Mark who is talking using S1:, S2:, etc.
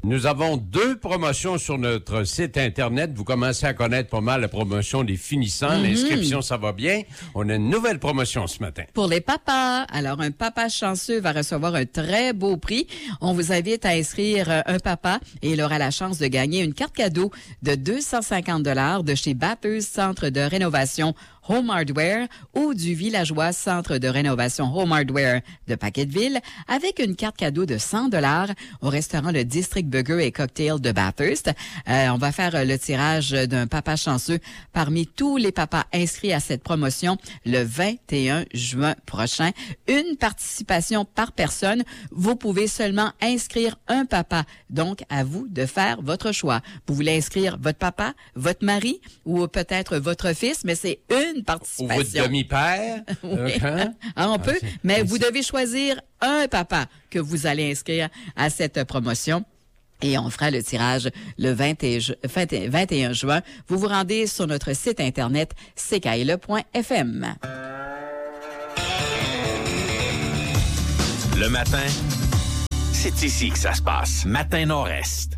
S1: Nous avons 2 promotions sur notre site Internet. Vous commencez à connaître pas mal la promotion des finissants. L'inscription, ça va bien. On a une nouvelle promotion ce matin.
S2: Pour les papas. Alors, un papa chanceux va recevoir un très beau prix. On vous invite à inscrire un papa et il aura la chance de gagner une carte cadeau de 250 $ de chez Bathurst Centre de rénovation Home Hardware ou du Villageois Centre de rénovation Home Hardware de Paquetteville avec une carte cadeau de 100 $ au restaurant Le District Burger et Cocktail de Bathurst. On va faire le tirage d'un papa chanceux parmi tous les papas inscrits à cette promotion le 21 juin prochain. Une participation par personne. Vous pouvez seulement inscrire un papa. Donc, à vous de faire votre choix. Vous voulez inscrire votre papa, votre mari ou peut-être votre fils, mais c'est une participation.
S1: Ou votre demi-père.
S2: Oui. On peut, mais vous devez choisir un papa que vous allez inscrire à cette promotion. Et on fera le tirage le 21 juin. Vous vous rendez sur notre site Internet ckle.fm.
S3: Le matin, c'est ici que ça se passe. Matin Nord-Est.